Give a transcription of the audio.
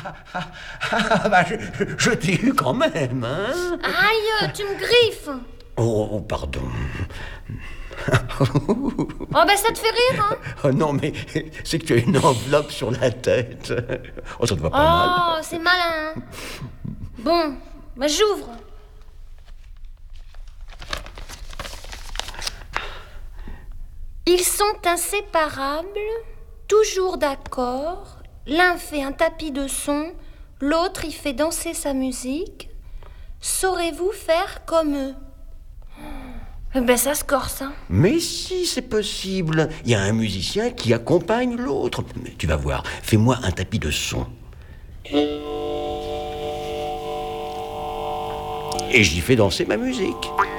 Bah, je t'ai eu quand même, hein. Aïe, tu me griffes. Oh, pardon. Oh, ben ça te fait rire, hein? Oh non, mais c'est que tu as une enveloppe sur la tête. Oh, ça te va pas mal. Oh, c'est malin. Bon, bah j'ouvre. Ils sont inséparables, toujours d'accord. L'un fait un tapis de son, l'autre y fait danser sa musique. Saurez-vous faire comme eux? Ben ça se corse, hein. Mais si, c'est possible. Il y a un musicien qui accompagne l'autre. Mais tu vas voir, fais-moi un tapis de son. Et j'y fais danser ma musique.